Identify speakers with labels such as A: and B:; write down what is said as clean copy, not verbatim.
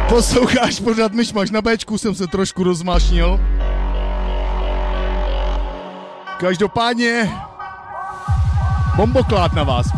A: Posloucháš pořád Myšmaš, na Bčku jsem se trošku rozmášnil. Každopádně bomboklád na vás.